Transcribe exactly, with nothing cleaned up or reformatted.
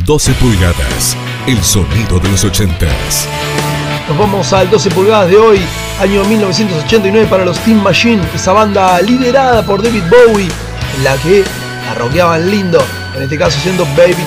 doce pulgadas, el sonido de los ochentas. Nos vamos al doce pulgadas de hoy, año mil novecientos ochenta y nueve para los Steam Machine, esa banda liderada por David Bowie, en la que la rockeaban lindo, en este caso siendo Baby